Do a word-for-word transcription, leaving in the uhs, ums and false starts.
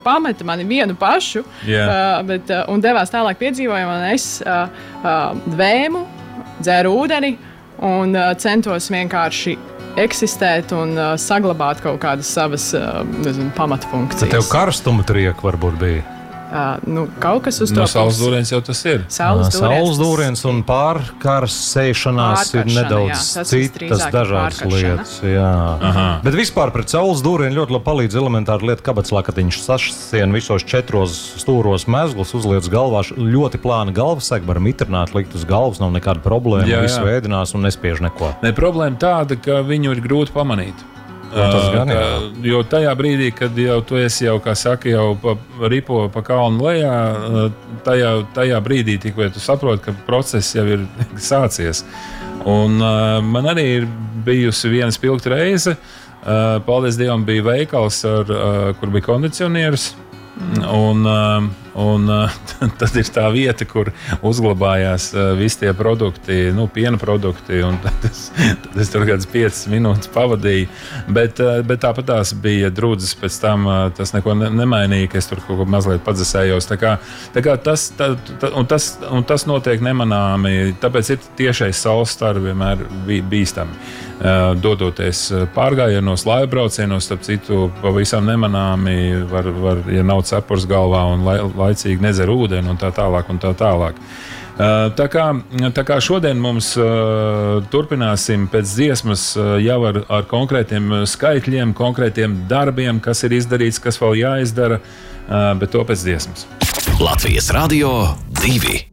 pameta mani vienu pašu yeah. uh, bet, uh, un devās tālāk piedzīvojumā, un es uh, uh, dvēmu, dzēru ūdeni un uh, centos vienkārši eksistēt un uh, saglabāt kaut kādas savas uh, nezinu, pamatfunkcijas. Tad tev karstuma trieka varbūt bija? Uh, nu, kaut kas uz no to saules dūriens jau tas ir. Saules dūriens, saules dūriens un pārkars sēšanās ir nedaudz jā, citas dažādas lietas. Jā. Bet vispār pret saules dūrienu ļoti labi palīdz elementāri lieta kabatslākatiņš sašsien visos četros stūros mezglus, uzliec galvā, ļoti plāna galvasēk, var mitrināt, likt uz galvas, nav nekāda problēma, jā, jā. Visu ēdinās un nespiež neko. Ne, problēma tāda, ka viņu ir grūti pamanīt. Tas gan, ka, jo tajā brīdī, kad jau tu esi jau, kā saka, jau pa, ripo pa kalnu lejā, tajā, tajā brīdī tikai tu saproti, ka process jau ir sācies. Un uh, man arī ir bijusi viena spilgta reize. Uh, paldies Dievam, bija veikals, ar, uh, kur bija kondicionieris. Un, uh, un uh, tad ir tā vieta, kur uzglabājās uh, visi tie produkti, nu, piena produkti. Tad es, tad es tur kādas piecas minūtes pavadīju. Bet, uh, bet tāpat tās bija drudzes, pēc tam uh, tas neko ne, nemainīja, ka es tur kaut ko mazliet padzesējos. Tā kā, tā kā tas, tā, tā, un tas, un tas notiek nemanāmi. Tāpēc ir tiešais saules stari vienmēr bīstami. Uh, dodoties pārgājienos, laibraucienos, starp citu, pavisam nemanāmi var, var, ja nav cepurs galvā un lai, laicīgi nedzer ūdeni un tā tālāk un tā tālāk. Uh, tā, kā, tā kā šodien mums uh, turpināsim pēc dziesmas uh, jau ar, ar konkrētiem skaitļiem, konkrētiem darbiem, kas ir izdarīts, kas vēl jāizdara, uh, bet to pēc dziesmas. Latvijas Radio divi.